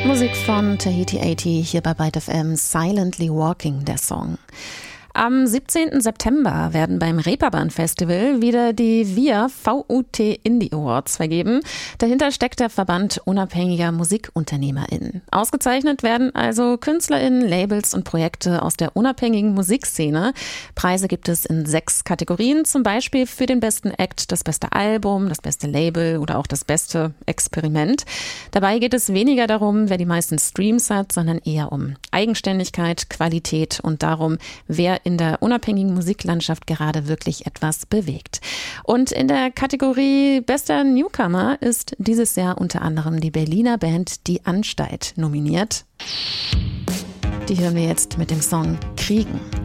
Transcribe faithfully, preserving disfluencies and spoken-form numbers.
Musik von Tahiti achtzig hier bei Byte F M, Silently Walking, der Song. Am siebzehnten September werden beim Reeperbahn Festival wieder die V I A V U T Indie Awards vergeben. Dahinter steckt der Verband unabhängiger MusikunternehmerInnen. Ausgezeichnet werden also KünstlerInnen, Labels und Projekte aus der unabhängigen Musikszene. Preise gibt es in sechs Kategorien, zum Beispiel für den besten Act, das beste Album, das beste Label oder auch das beste Experiment. Dabei geht es weniger darum, wer die meisten Streams hat, sondern eher um Eigenständigkeit, Qualität und darum, wer in der unabhängigen Musiklandschaft gerade wirklich etwas bewegt. Und in der Kategorie Bester Newcomer ist dieses Jahr unter anderem die Berliner Band Die Anstalt nominiert. Die hören wir jetzt mit dem Song Kriegen.